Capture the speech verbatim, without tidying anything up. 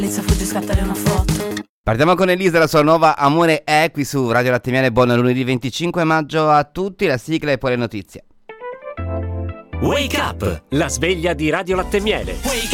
Lizza fugge, scattare una foto. Partiamo con Elisa, la sua nuova Amore è qui su Radio Latte Miele. Buon lunedì venticinque maggio a tutti, la sigla e poi le notizie. Wake Up, la sveglia di Radio Latte Miele.